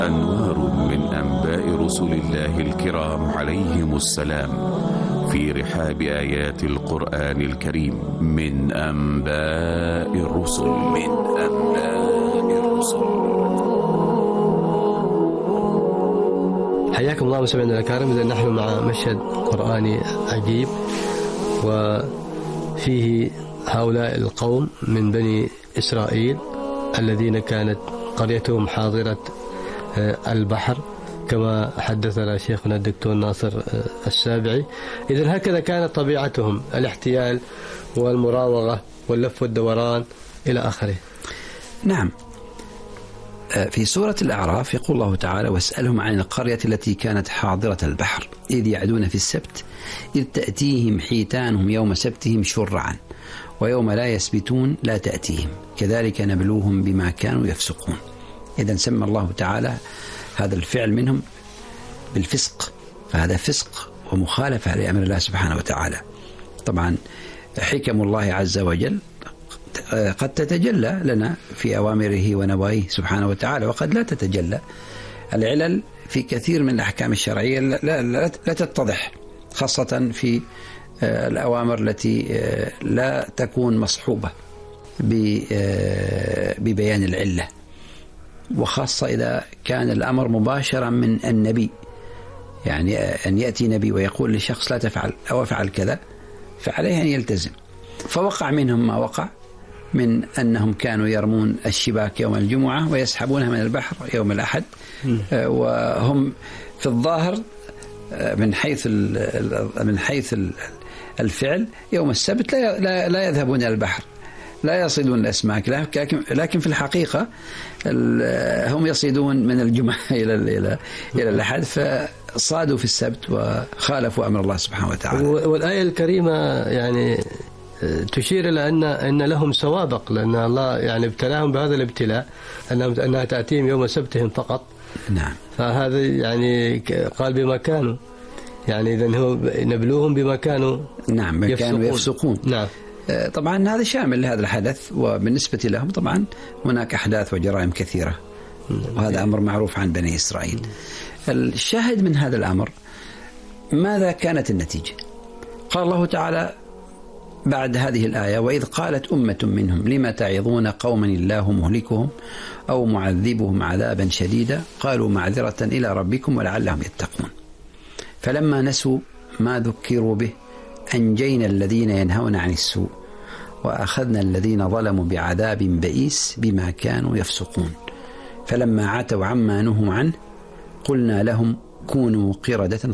أنوار من أنباء رسل الله الكرام عليهم السلام في رحاب آيات القرآن الكريم من أنباء الرسل حياكم الله مستمعينا الكرام. إذا نحن مع مشهد قرآني عجيب، وفيه هؤلاء القوم من بني إسرائيل الذين كانت قريتهم حاضرة البحر كما حدثنا شيخنا الدكتور ناصر السابعي. إذن هكذا كانت طبيعتهم، الاحتيال والمراوغة واللف والدوران إلى آخره. نعم. في سورة الأعراف يقول الله تعالى: واسألهم عن القرية التي كانت حاضرة البحر إذ يعدون في السبت إذ تأتيهم حيتانهم يوم سبتهم شرعا ويوم لا يسبتون لا تأتيهم كذلك نبلوهم بما كانوا يفسقون. إذن سمى الله تعالى هذا الفعل منهم بالفسق، فهذا فسق ومخالفة لأمر الله سبحانه وتعالى. طبعا حكم الله عز وجل قد تتجلى لنا في أوامره ونواهيه سبحانه وتعالى، وقد لا تتجلى. العلل في كثير من الأحكام الشرعية لا تتضح، خاصة في الأوامر التي لا تكون مصحوبة ببيان العلة، وخاصة إذا كان الأمر مباشرا من النبي، يعني أن يأتي نبي ويقول لشخص لا تفعل أو افعل كذا، فعليه أن يلتزم. فوقع منهم ما وقع من أنهم كانوا يرمون الشباك يوم الجمعة ويسحبونها من البحر يوم الأحد، وهم في الظاهر من حيث الفعل يوم السبت لا يذهبون إلى البحر، لا يصيدون الأسماك، لكن في الحقيقة هم يصيدون من الجمعة إلى الأحد، فصادوا في السبت وخالفوا أمر الله سبحانه وتعالى. والآية الكريمة يعني تشير إلى أن لهم سوابق، لأن الله يعني ابتلاهم بهذا الابتلاء أنها تأتيهم يوم سبتهم فقط. نعم. فهذا يعني قال بما كانوا، يعني إذن هو نبلوهم بما كانوا يفسقون. نعم. طبعا هذا شامل لهذا الحدث، وبالنسبة لهم طبعا هناك أحداث وجرائم كثيرة، وهذا أمر معروف عن بني إسرائيل. الشاهد من هذا الأمر ماذا كانت النتيجة؟ قال الله تعالى بعد هذه الآية: وإذ قالت أمة منهم لما تعظون قوما الله مهلكهم أو معذبهم عذابا شديدا قالوا معذرة إلى ربكم ولعلهم يتقون فلما نسوا ما ذكروا به أنجينا الذين ينهون عن السوء وأخذنا الذين ظلموا بعذاب بئيس بما كانوا يفسقون فلما عتوا عما نهوا عنه قلنا لهم كونوا قردة